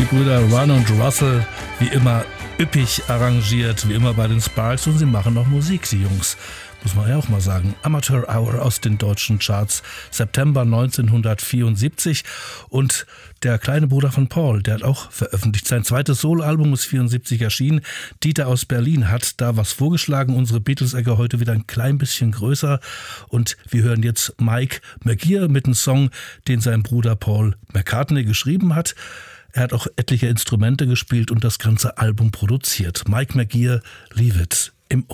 Die Brüder Run und Russell, wie immer üppig arrangiert, wie immer bei den Sparks, und sie machen noch Musik, die Jungs. Muss man ja auch mal sagen. Amateur Hour aus den deutschen Charts, September 1974. Und der kleine Bruder von Paul, der hat auch veröffentlicht. Sein zweites Soloalbum ist 74 erschienen. Dieter aus Berlin hat da was vorgeschlagen. Unsere Beatles-Ecke heute wieder ein klein bisschen größer. Und wir hören jetzt Mike McGear mit einem Song, den sein Bruder Paul McCartney geschrieben hat. Er hat auch etliche Instrumente gespielt und das ganze Album produziert. Mike McGear, Leave It.